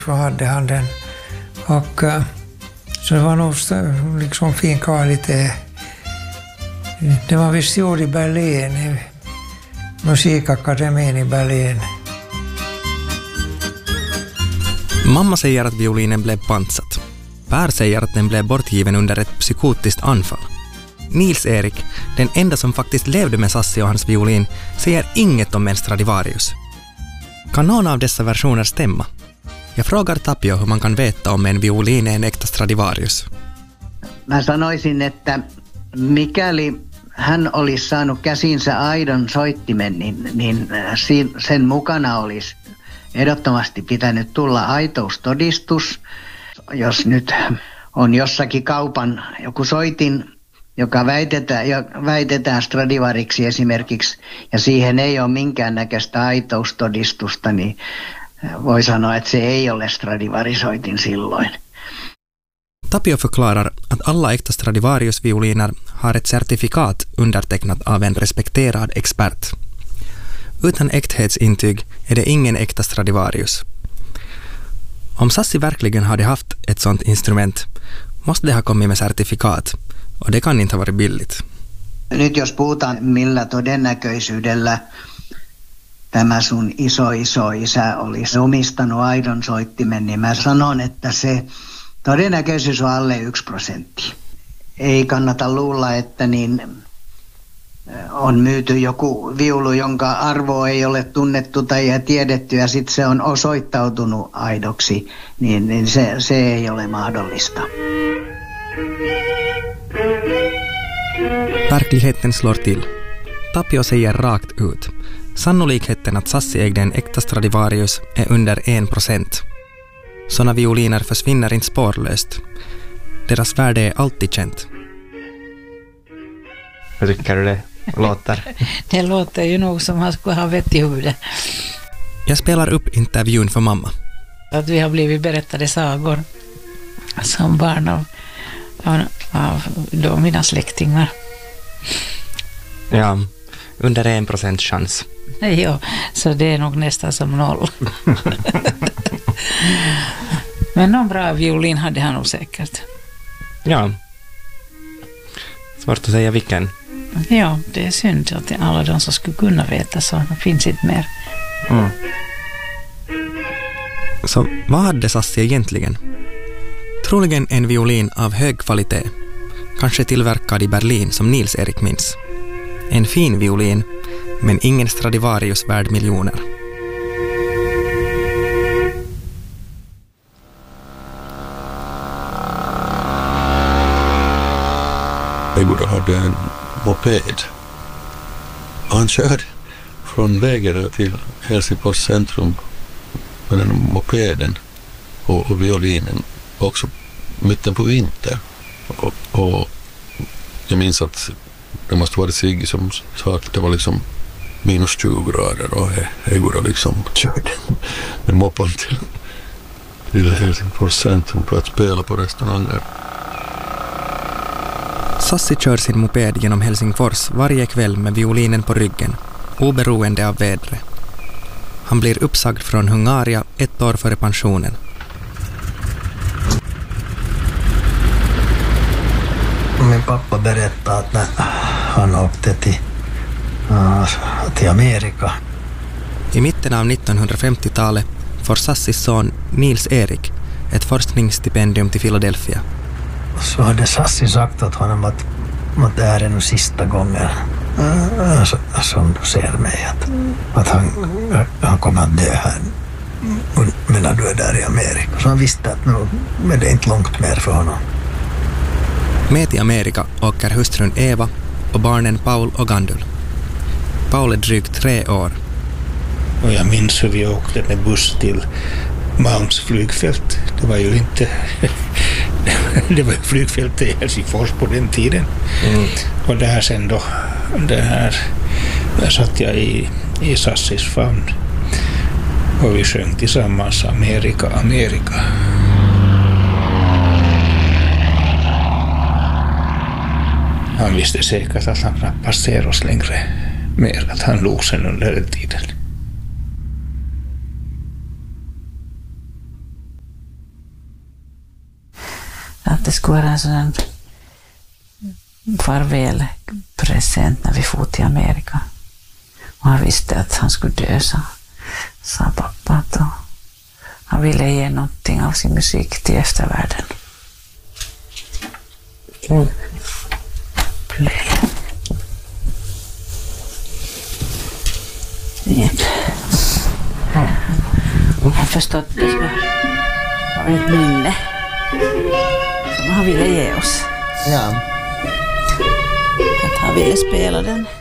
Så hade han den. Och så det var nog liksom fin kvalitet. Det var visst gjord i Berlin, i Musikakademin i Berlin. Mamma säger att violinen blev pansat. Per säger att den blev bortgiven under ett psykotiskt anfall. Nils-Erik, den enda som faktiskt levde med Sassi och hans violin, säger inget om en Stradivarius. Kan någon av dessa versioner stämma? Jag frågar Tapio hur man kan veta om en violin är en äkta Stradivarius. Mä sanoisin, että mikäli hän olisi saanut käsinsä aidon soittimen, niin sen mukana olisi ehdottomasti pitänyt tulla aitoustodistus. Jos nyt on jossakin kaupan joku soitin, joka väitetään Stradivariksi esimerkiksi, ja siihen ei ole minkäännäköistä aitoustodistusta, niin voi sanoa, että se ei ole Stradivari-soitin silloin. Tapio förklarar att alla äkta Stradivarius-violiner har ett certifikat undertecknat av en respekterad expert. Utan äkthetsintyg är det ingen äkta Stradivarius. Om Sassi verkligen hade haft ett sånt instrument måste det ha kommit med certifikat, och det kan inte ha varit billigt. Nyt jos puhutaan millä todennäköisyydellä tämä sun iso-isä olisi omistanut aidon soittimen, niin mä sanon, että se todennäköisyys on alle 1%. Ei kannata luulla, että on myyty joku viulu, jonka arvo ei ole tunnettu tai tiedetty, ja sitten se on osoittautunut aidoksi, niin se ei ole mahdollista. Verkligheten slår till. Tapio säger rakt ut. Sannolikheten att Sassi ägde en äkta Stradivarius är under 1%. Såna violiner försvinner inte spårlöst. Deras värde är alltid känt. Hur tycker du det låter? Det låter ju nog som han skulle ha vett i huvudet. Jag spelar upp intervjun för mamma. Att vi har blivit berättade sagor som barn av då mina släktingar. Ja, under 1% chans. Ja, så det är nog nästan som 0. Men någon bra violin hade han nog säkert. Ja. Svårt att säga vilken. Ja, det är synd att alla de som skulle kunna veta så finns inte mer. Mm. Så vad hade Sassi egentligen? Troligen en violin av hög kvalitet. Kanske tillverkad i Berlin som Nils-Erik minns. En fin violin, men ingen Stradivarius värd miljoner. Egura hade en moped. Han körde från Vägerö till Helsingfors centrum med den mopeden och violinen också mitten på vinter. Och jag minns att det måste vara Sigge som sa att det var liksom minus 20 grader och Egura liksom körde med moppen till Helsingfors centrum för att spela på restauranger. Sassi kör sin moped genom Helsingfors varje kväll med violinen på ryggen, oberoende av vädret. Han blir uppsagd från Hungaria 1 år före pensionen. Min pappa berättade att när han åkte till Amerika. I mitten av 1950-talet får Sassis son Nils-Erik ett forskningsstipendium till Philadelphia. Så hade Sassi sagt åt honom att det här är nog sista gången som du ser mig. Att han kommer att dö här medan du är där i Amerika. Så han visste att nu är det inte långt mer för honom. Med till Amerika åker hustrun Eva och barnen Paul och Gandul. Paul är drygt 3 år. Och jag minns hur vi åkte med buss till Malms flygfält. Det var ju inte... det var flygfältet i Helsingfors på den tiden. Mm. Och där sen då... där satt jag i Sassis famn. Och vi sjöng tillsammans Amerika, Amerika. Han visste säkert att han knappast ser oss längre mer. Att han låg sen under den tiden. att det skulle vara en sån farvälpresent när vi for till Amerika. Och han visste att han skulle dö, sa pappa. Att han ville ge någonting av sin musik till eftervärlden. Jag förstår att det ska vara ett minne som han ville ge oss. Ja. Att han ville spela den.